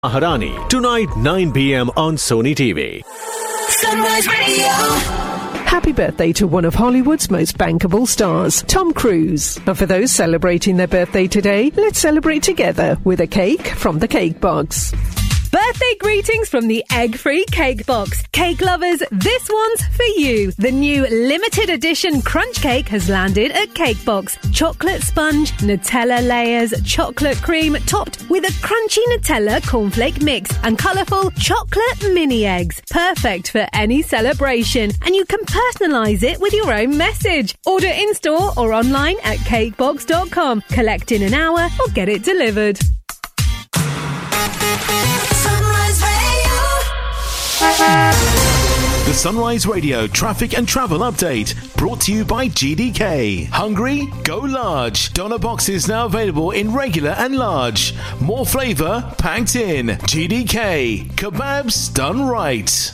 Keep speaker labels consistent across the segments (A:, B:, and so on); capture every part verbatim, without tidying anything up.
A: Maharani, tonight nine p.m. on Sony T V.
B: Sunrise Radio.
C: Happy birthday to one of Hollywood's most bankable stars, Tom Cruise. And for those celebrating their birthday today, let's celebrate together with a cake from the Cake Box.
D: Birthday greetings from the egg-free Cake Box. Cake lovers, this one's for you. The new limited edition crunch cake has landed at Cake Box. Chocolate sponge, Nutella layers, chocolate cream, topped with a crunchy Nutella cornflake mix and colourful chocolate mini eggs. Perfect for any celebration. And you can personalise it with your own message. Order in-store or online at cakebox dot com. Collect in an hour or get it delivered.
E: The Sunrise Radio traffic and travel update brought to you by G D K. Hungry? Go large. Doner boxes now available in regular and large. More flavour packed in. G D K. Kebabs done right.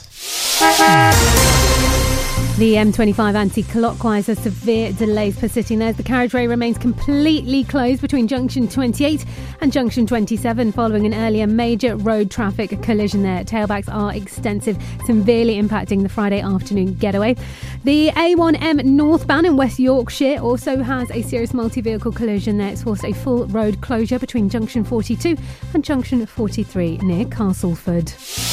F: The M twenty-five anti-clockwise has severe delays persisting there as the carriageway remains completely closed between junction twenty-eight and junction twenty-seven following an earlier major road traffic collision there. Tailbacks are extensive, severely impacting the Friday afternoon getaway. The A one M northbound in West Yorkshire also has a serious multi-vehicle collision there. It's forced a full road closure between junction forty-two and junction forty-three near Castleford.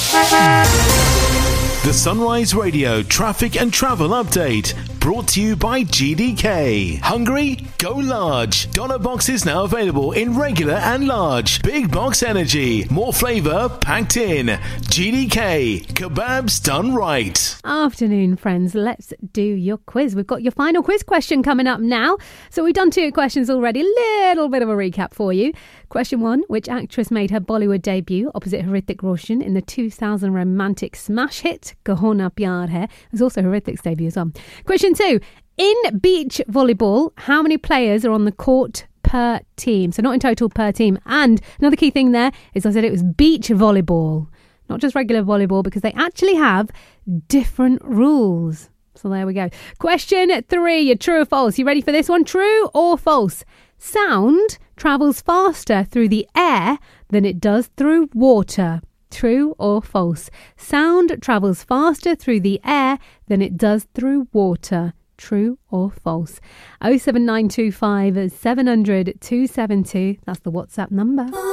E: The Sunrise Radio traffic and travel update brought to you by G D K. Hungry? Go large. Doner boxes now available in regular and large. Big box energy. More flavour packed in. G D K. Kebabs done right.
F: Afternoon, friends. Let's do your quiz. We've got your final quiz question coming up now. So we've done two questions already. Little bit of a recap for you. Question one, which actress made her Bollywood debut opposite Hrithik Roshan in the two thousand romantic smash hit Kaho Na Pyar Hai? It was also Hrithik's debut as well. Question two, in beach volleyball, how many players are on the court per team? So not in total, per team. And another key thing there is I said it was beach volleyball, not just regular volleyball, because they actually have different rules. So there we go. Question three, you're true or false? You ready for this one? True or false? Sound travels faster through the air than it does through water. True or false? Sound travels faster through the air than it does through water. True or false? oh seven nine two five seven hundred two seven two. That's the WhatsApp number.